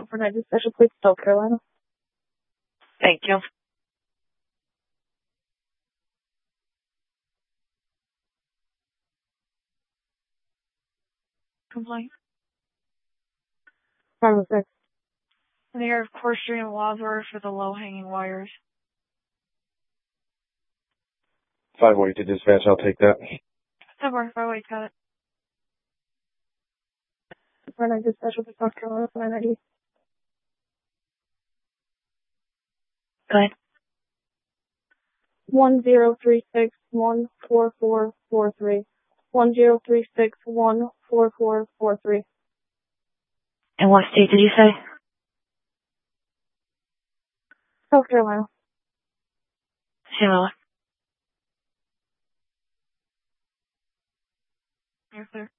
overnight to Special Police, South Carolina. Thank you. Complaint. 506. In the area of Court Street and Wadsworth for the low-hanging wires. 508 to dispatch, I'll take that. Somewhere, 508, got it. Overnight to Special Police, South Carolina, 990. Go ahead. 1036-14443. 1036-14443. And what state did you say? South Carolina. Similar. You're clear.